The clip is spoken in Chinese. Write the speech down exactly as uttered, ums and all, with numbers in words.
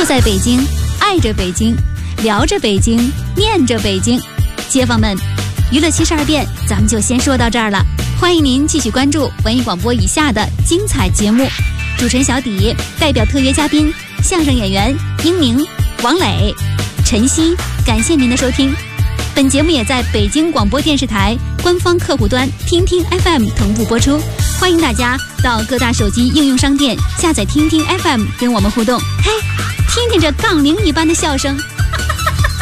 住在北京，爱着北京，聊着北京，念着北京。街坊们，娱乐七十二变，咱们就先说到这儿了。欢迎您继续关注文艺广播以下的精彩节目。主持人小底代表特约嘉宾相声演员英明、王磊、陈曦，感谢您的收听。本节目也在北京广播电视台官方客户端听听 F M 同步播出，欢迎大家到各大手机应用商店下载听听 F M 跟我们互动。嘿，听听这杠铃一般的笑声，